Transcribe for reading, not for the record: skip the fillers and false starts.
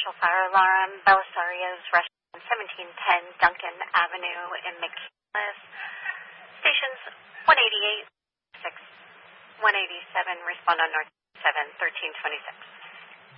commercial fire alarm, Belisario's Restaurant, 1710 Duncan Avenue in McKinless. Stations 188, 187, respond on North 7, 1326.